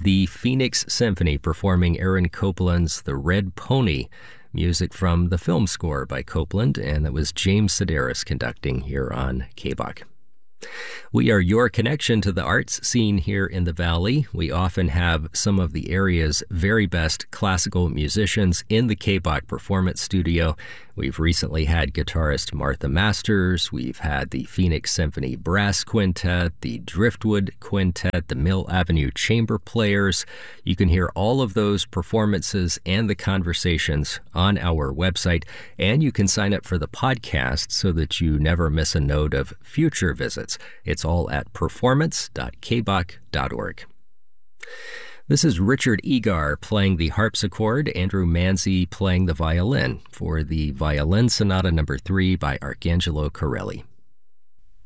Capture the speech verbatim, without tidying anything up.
the Phoenix Symphony performing Aaron Copland's The Red Pony, music from the film score by Copland, and that was James Sedaris conducting here on K B O C. We are your connection to the arts scene here in the Valley. We often have some of the area's very best classical musicians in the K B O C Performance Studio. We've recently had guitarist Martha Masters. We've had the Phoenix Symphony Brass Quintet, the Driftwood Quintet, the Mill Avenue Chamber Players. You can hear all of those performances and the conversations on our website, and you can sign up for the podcast so that you never miss a note of future visits. It's all at performance dot k b o c dot org. This is Richard Egar playing the harpsichord, Andrew Manzi playing the violin for the Violin Sonata number three by Arcangelo Corelli.